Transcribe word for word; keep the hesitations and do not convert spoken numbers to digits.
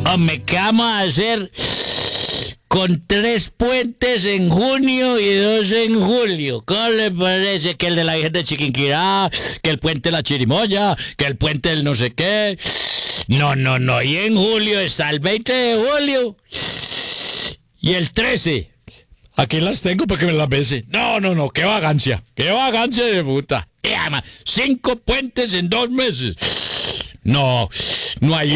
Hombre, ¿qué vamos a hacer con tres puentes en junio y dos en julio? ¿Cómo le parece que el de la Virgen de Chiquinquirá, que el puente de la Chirimoya, que el puente del no sé qué? No, no, no. Y en julio está el veinte de julio y el trece. Aquí las tengo para que me las bese. No, no, no. Qué vagancia. Qué vagancia de puta. Y además, cinco puentes en dos meses. No, no hay